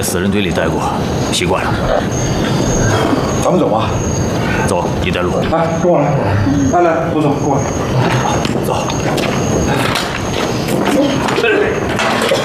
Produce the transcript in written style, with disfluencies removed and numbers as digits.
在死人堆里待过，习惯了。 咱们走吧。 走，你带路。 来，跟我来。来，我走，跟我来。走。